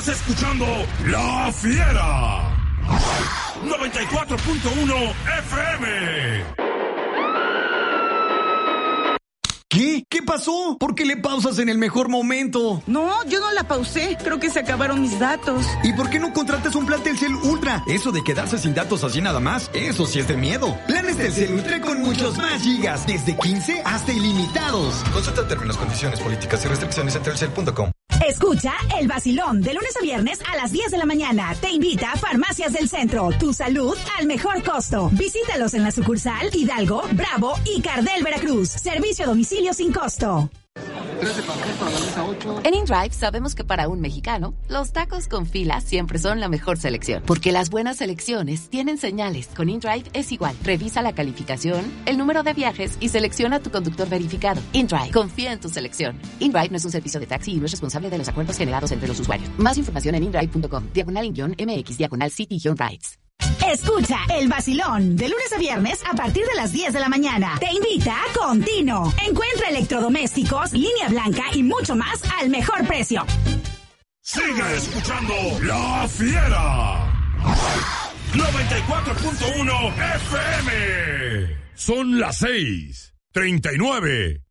Estás escuchando La Fiera 94.1 FM. ¿Qué pasó? ¿Por qué le pausas en el mejor momento? No, yo no la pausé. Creo que se acabaron mis datos. ¿Y por qué no contratas un plan Telcel Ultra? Eso de quedarse sin datos así nada más, eso sí es de miedo. Planes Telcel Ultra con muchos más gigas, desde 15 hasta ilimitados. Consulta términos, condiciones, políticas y restricciones en telcel.com. Escucha El Vacilón de lunes a viernes a las 10 de la mañana. Te invita a Farmacias del Centro. Tu salud al mejor costo. Visítalos en la sucursal Hidalgo, Bravo y Cardel, Veracruz. Servicio a domicilio sin costo. En InDrive sabemos que para un mexicano, los tacos con fila siempre son la mejor selección. Porque las buenas selecciones tienen señales. Con InDrive es igual. Revisa la calificación, el número de viajes y selecciona a tu conductor verificado. InDrive. Confía en tu selección. InDrive no es un servicio de taxi y no es responsable de los acuerdos generados entre los usuarios. Más información en indrive.com. /MX/City-Rides. Escucha El Vacilón de lunes a viernes a partir de las 10 de la mañana. Te invita Contino. Encuentra electrodomésticos, línea blanca y mucho más al mejor precio. Sigue escuchando La Fiera 94.1 FM. Son las 6:39.